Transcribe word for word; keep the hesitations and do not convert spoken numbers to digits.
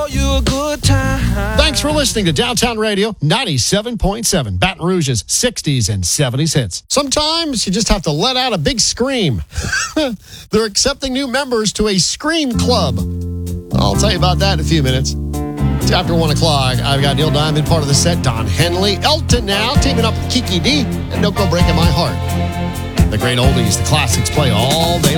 show you a good time. Thanks for listening to Downtown Radio ninety-seven point seven, Baton Rouge's sixties and seventies hits. Sometimes you just have to let out a big scream. They're accepting new members to a Scream Club. I'll tell you about that in a few minutes. It's after one o'clock. I've got Neil Diamond, part of the set, Don Henley, Elton now, teaming up with Kiki D, and Don't Go Breaking My Heart. The great oldies, the classics play all day